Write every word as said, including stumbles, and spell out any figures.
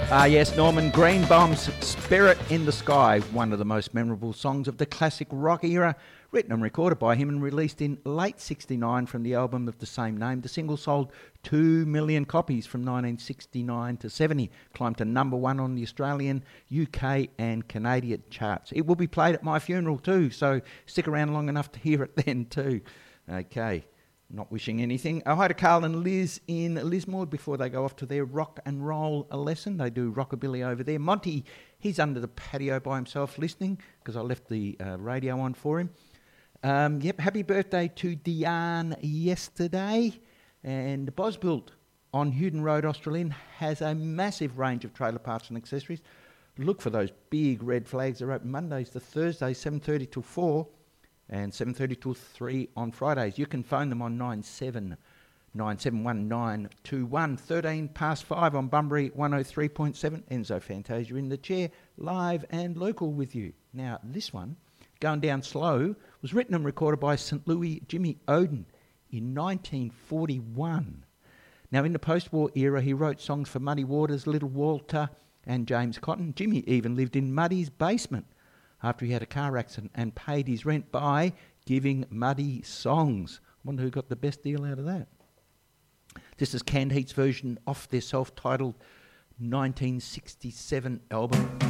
Ah, yes, Norman Greenbaum's Spirit in the Sky, one of the most memorable songs of the classic rock era, written and recorded by him and released in late sixty-nine from the album of the same name. The single sold two million copies from nineteen sixty-nine to seventy, climbed to number one on the Australian, U K and Canadian charts. It will be played at my funeral too, so stick around long enough to hear it then too. Okay. Not wishing anything. Oh, hi to Carl and Liz in Lismore before they go off to their rock and roll lesson. They do rockabilly over there. Monty, he's under the patio by himself listening because I left the uh, radio on for him. Um, yep, happy birthday to Diane yesterday. And Bosbuilt on Hewden Road, Australian, has a massive range of trailer parts and accessories. Look for those big red flags. They're open Mondays to Thursdays, seven thirty till four. And seven thirty till three on Fridays. You can phone them on nine seven nine seven one nine two one. thirteen past five on Bunbury one oh three point seven. Enzo Fantasia in the chair, live and local with you. Now, this one, Going Down Slow, was written and recorded by Saint Louis Jimmy Oden in nineteen forty-one. Now, in the post-war era, he wrote songs for Muddy Waters, Little Walter, and James Cotton. Jimmy even lived in Muddy's basement after he had a car accident and paid his rent by giving Muddy songs. I wonder who got the best deal out of that. This is Canned Heat's version off their self-titled nineteen sixty-seven album.